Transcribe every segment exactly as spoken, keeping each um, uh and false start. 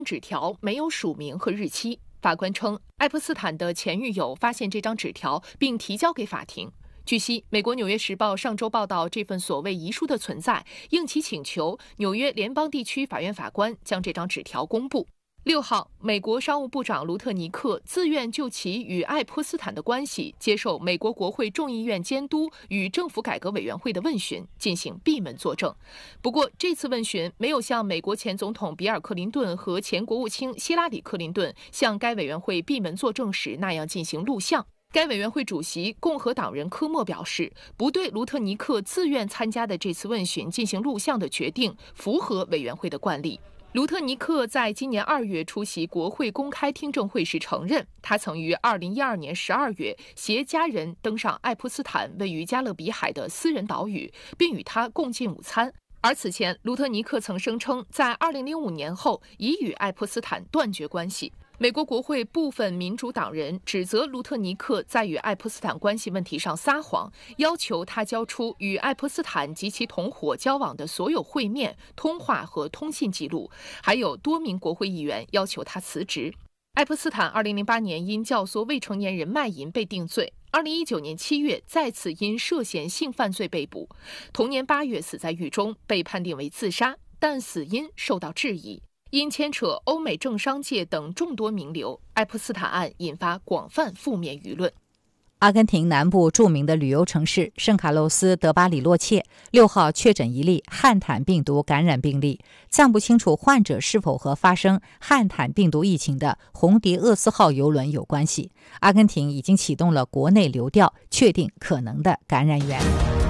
纸条没有署名和日期。法官称，爱泼斯坦的前狱友发现这张纸条并提交给法庭。据悉，美国《纽约时报》上周报道这份所谓遗书的存在，应其请求，纽约联邦地区法院法官将这张纸条公布。六号，美国商务部长卢特尼克自愿就其与爱泼斯坦的关系接受美国国会众议院监督与政府改革委员会的问询，进行闭门作证。不过，这次问询没有像美国前总统比尔·克林顿和前国务卿希拉里·克林顿向该委员会闭门作证时那样进行录像。该委员会主席共和党人科莫表示，不对卢特尼克自愿参加的这次问询进行录像的决定符合委员会的惯例。卢特尼克在今年二月出席国会公开听证会时承认，他曾于二零一二年十二月携家人登上爱泼斯坦位于加勒比海的私人岛屿，并与他共进午餐。而此前，卢特尼克曾声称，在二零零五年后已与爱泼斯坦断绝关系。美国国会部分民主党人指责卢特尼克在与爱泼斯坦关系问题上撒谎，要求他交出与爱泼斯坦及其同伙交往的所有会面、通话和通信记录，还有多名国会议员要求他辞职。爱泼斯坦二零零八年因教唆未成年人卖淫被定罪，二零一九年七月再次因涉嫌性犯罪被捕，同年八月死在狱中，被判定为自杀，但死因受到质疑。因牵扯欧美政商界等众多名流，爱泼斯坦案引发广泛负面舆论。 阿根廷南部著名的旅游城市圣卡洛斯德巴里洛切六号确诊一例汉坦病毒感染病例，暂不清楚患者是否和发生汉坦病毒疫情的红迪厄斯号邮轮有关系。阿根廷已经启动了国内流调，确定可能的感染源。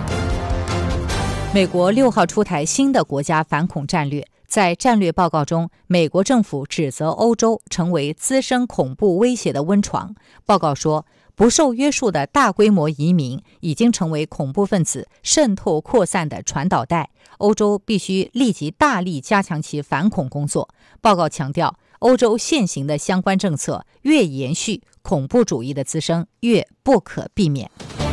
美国六号出台新的国家反恐战略，在战略报告中，美国政府指责欧洲成为滋生恐怖威胁的温床。报告说，不受约束的大规模移民已经成为恐怖分子渗透扩散的传导带，欧洲必须立即大力加强其反恐工作。报告强调，欧洲现行的相关政策越延续，恐怖主义的滋生越不可避免。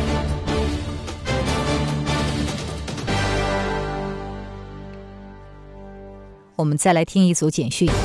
我们再来听一组简讯。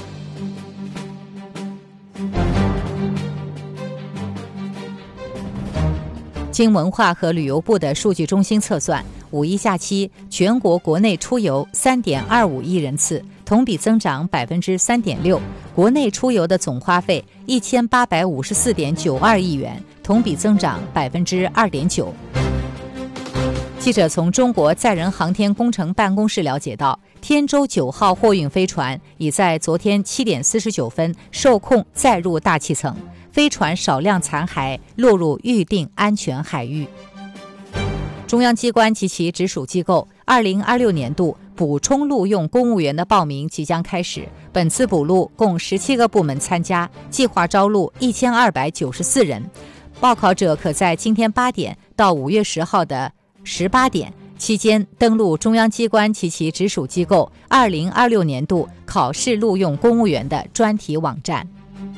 经文化和旅游部的数据中心测算，五一假期全国国内出游 三点二五亿人次，同比增长 百分之三点六， 国内出游的总花费 一千八百五十四点九二亿元，同比增长 百分之二点九。记者从中国载人航天工程办公室了解到，天舟九号货运飞船已在昨天七点四十九分受控载入大气层，飞船少量残骸落入预定安全海域。中央机关及其直属机构二零二六年度补充录用公务员的报名即将开始，本次补录共十七个部门参加，计划招录一千二百九十四人。报考者可在今天八点到五月十号的十八点期间登录中央机关及其直属机构二零二六年度考试录用公务员的专题网站。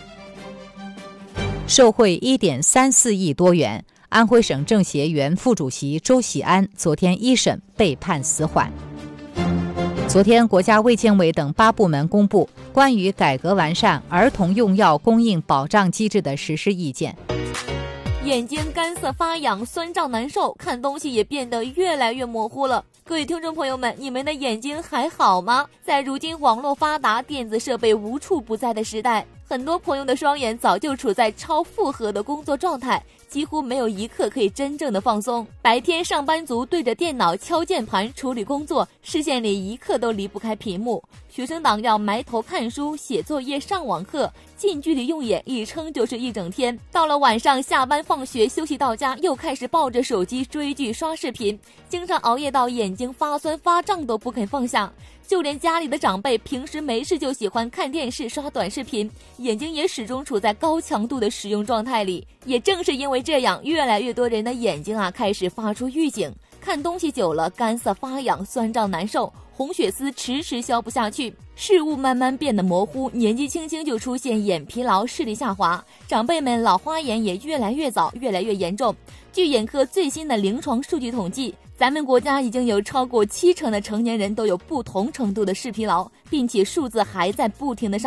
受贿 一点三四亿多元，安徽省政协原副主席周喜安昨天一审被判死缓。昨天，国家卫健委等八部门公布关于改革完善儿童用药供应保障机制的实施意见。 眼睛干涩发痒，酸胀难受，看东西也变得越来越模糊了。各位听众朋友们，你们的眼睛还好吗？在如今网络发达、电子设备无处不在的时代，很多朋友的双眼早就处在超负荷的工作状态，几乎没有一刻可以真正的放松。白天上班族对着电脑敲键盘处理工作，视线里一刻都离不开屏幕。学生党要埋头看书、写作业、上网课，近距离用眼一撑就是一整天。到了晚上下班放学休息到家，又开始抱着手机追剧刷视频，经常熬夜到眼睛发酸发胀都不肯放下。就连家里的长辈平时没事就喜欢看电视刷短视频，眼睛也始终处在高强度的使用状态里。也正是因为这样，越来越多人的眼睛啊开始发出预警，看东西久了干涩发痒，酸胀难受，红血丝迟迟消不下去，视物慢慢变得模糊，年纪轻轻就出现眼疲劳、视力下滑，长辈们老花眼也越来越早，越来越严重。据眼科最新的临床数据统计，咱们国家已经有超过七成的成年人都有不同程度的视疲劳，并且数字还在不停的上